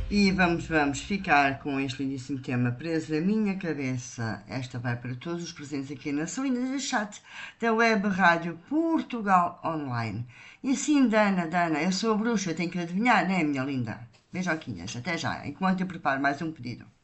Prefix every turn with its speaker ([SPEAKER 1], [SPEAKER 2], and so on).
[SPEAKER 1] E vamos ficar com este lindíssimo tema preso na minha cabeça. Esta vai para todos os presentes aqui na salinha de chat da Web Rádio Portugal Online. E assim, Dana, eu sou a bruxa, tenho que adivinhar, não é, minha linda? Beijoquinhas, até já, enquanto eu preparo mais um pedido.